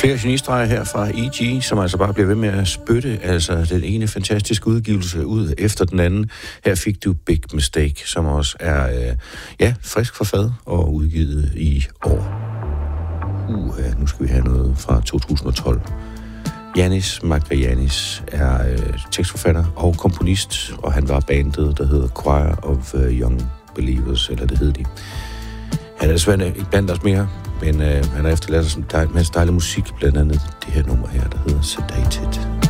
flere genistreger her fra E.G., som altså bare bliver ved med at spytte, altså den ene fantastiske udgivelse ud efter den anden. Her fik du Big Mistake, som også er, frisk fra fad og udgivet i år. Nu skal vi have noget fra 2012. Yanis Magrianis er tekstforfatter og komponist, og han var bandet, der hedder Choir of Young Believers, eller det hed de. Han er desværre ikke blandt os mere, men han har efterladt os en masse dejlig musik, blandt andet det her nummer her, der hedder Sedated.